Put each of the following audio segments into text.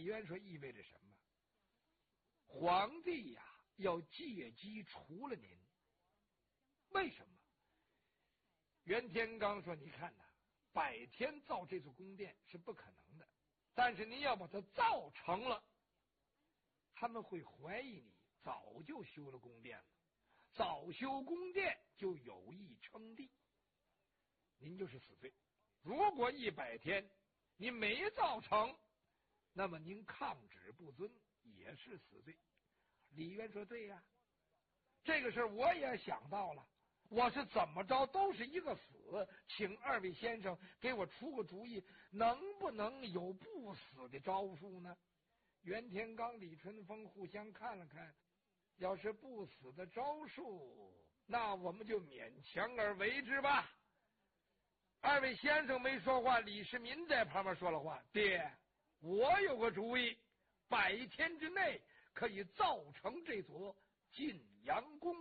渊说意味着什么？皇帝呀，要借机除了您。为什么？袁天罡说：“你看呐，百天造这座宫殿是不可能的，但是您要把它造成了，他们会怀疑你早就修了宫殿了，早修宫殿就有意称帝，您就是死罪。如果100天您没造成，那么您抗旨不遵也是死罪。”李渊说：“对呀，这个事我也想到了。我是怎么着都是一个死，请2位先生给我出个主意，能不能有不死的招数呢？”袁天罡、李春风互相看了看，要是不死的招数，那我们就勉强而为之吧。2位先生没说话，李世民在旁边说了话：“爹，我有个主意，100天之内可以造成这座晋阳宫。”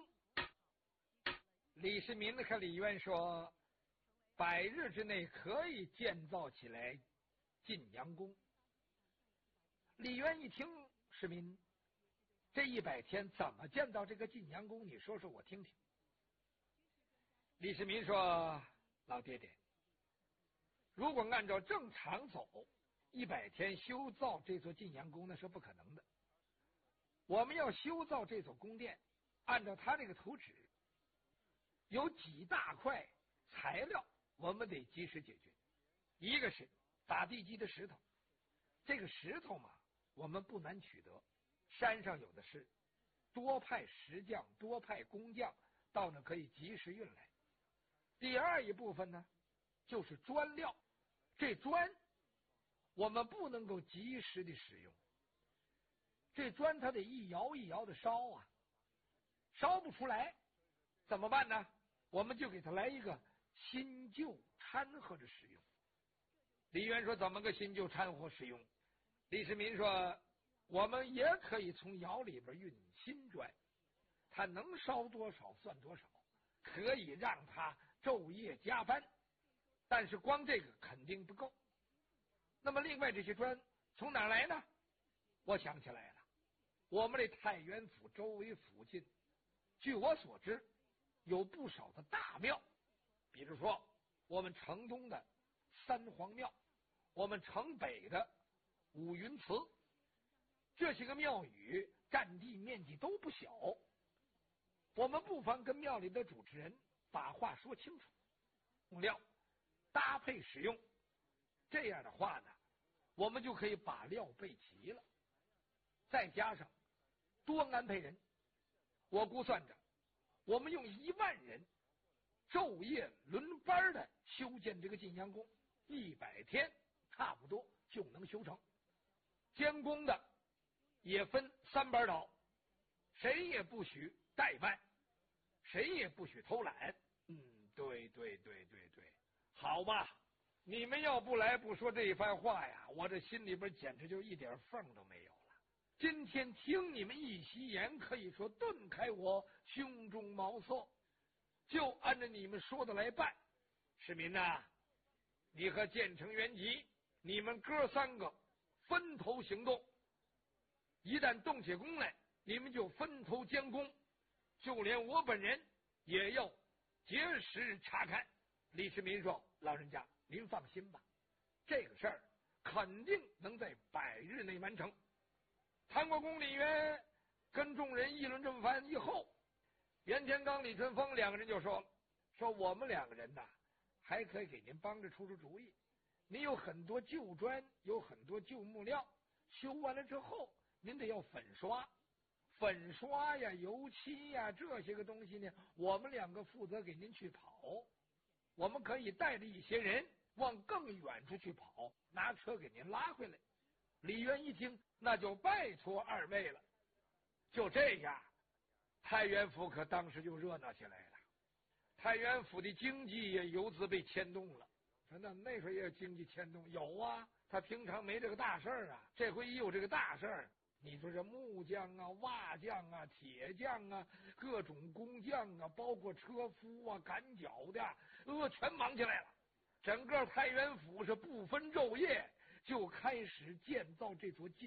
李世民和李渊说：“100日之内可以建造起来晋阳宫。”李渊一听，世民，这100天怎么建造这个晋阳宫？你说说我听听。李世民说：“老爹爹，如果按照正常走，100天修造这座晋阳宫那是不可能的。我们要修造这座宫殿，按照他这个图纸，有几大块材料我们得及时解决。一个是打地基的石头，这个石头嘛，我们不难取得，山上有的是，多派石匠，多派工匠到那可以及时运来。第二一部分呢，就是砖料，这砖我们不能够及时的使用，这砖它得一窑一窑的烧啊，烧不出来怎么办呢？我们就给它来一个新旧掺和着使用。李渊说：“怎么个新旧掺和使用？”李世民说：“我们也可以从窑里边运新砖，它能烧多少算多少，可以让它昼夜加班，但是光这个肯定不够。那么另外这些砖从哪儿来呢？我想起来了，我们这太原府周围附近，据我所知有不少的大庙，比如说我们城东的三皇庙，我们城北的五云祠，这些个庙宇占地面积都不小，我们不妨跟庙里的主持人把话说清楚，用料搭配使用，这样的话呢，我们就可以把料备齐了，再加上多安排人，我估算着我们用1万人昼夜轮班的修建这个晋阳宫，100天差不多就能修成。监工的也分3班倒，谁也不许怠慢，谁也不许偷懒。对，好吧，你们要不来不说这番话呀，我这心里边简直就一点缝都没有了。今天听你们一席言，可以说顿开我胸中茅塞，就按照你们说的来办。市民呐，你和建成、元吉，你们哥3个分头行动，一旦动起工来，你们就分头监工，就连我本人也要节时查看。李世民说：“老人家您放心吧，这个事儿肯定能在100日内完成。”谭国公李渊跟众人议论这么番以后，袁天罡、李春风2个人就说了：“说我们2个人呐，还可以给您帮着出出主意。您有很多旧砖，有很多旧木料，修完了之后，您得要粉刷呀、油漆呀这些个东西呢，我们2个负责给您去跑。我们可以带着一些人往更远处去跑，拿车给您拉回来。”李渊一听，那就拜托2位了。就这样，太原府可当时就热闹起来了。太原府的经济也由此被牵动了。说那时候也有经济牵动，有啊，他平常没这个大事儿啊，这回一有这个大事儿，你说这木匠啊、瓦匠啊、铁匠啊、各种工匠啊，包括车夫啊、赶脚的，全忙起来了。整个太原府是不分昼夜就开始建造这座